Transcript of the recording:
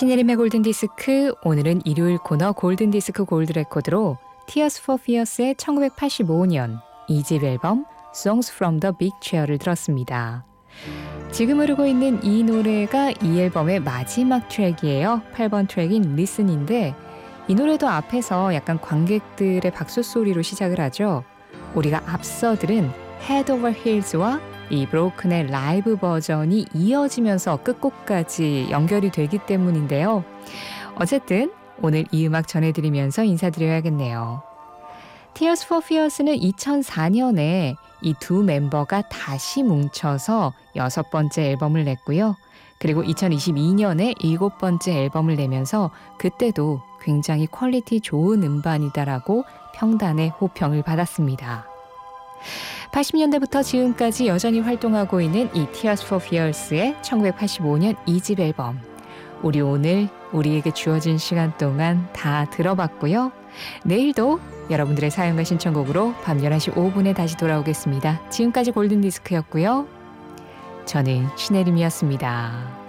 신혜림의 골든디스크, 오늘은 일요일 코너 골든디스크 골드레코드로 Tears for Fears의 1985년 2집 앨범 Songs from the Big Chair를 들었습니다. 지금 흐르고 있는 이 노래가 이 앨범의 마지막 트랙이에요. 8번 트랙인 Listen인데 이 노래도 앞에서 약간 관객들의 박수 소리로 시작을 하죠. 우리가 앞서 들은 Head Over Heels와 이 브로큰의 라이브 버전이 이어지면서 끝곡까지 연결이 되기 때문인데요. 어쨌든 오늘 이 음악 전해드리면서 인사드려야겠네요. Tears for Fears는 2004년에 이 두 멤버가 다시 뭉쳐서 6번째 앨범을 냈고요. 그리고 2022년에 7번째 앨범을 내면서 그때도 굉장히 퀄리티 좋은 음반이다라고 평단의 호평을 받았습니다. 80년대부터 지금까지 여전히 활동하고 있는 이 Tears for Fears의 1985년 2집 앨범. 우리 오늘 우리에게 주어진 시간 동안 다 들어봤고요. 내일도 여러분들의 사연과 신청곡으로 밤 11시 5분에 다시 돌아오겠습니다. 지금까지 골든디스크였고요. 저는 신혜림이었습니다.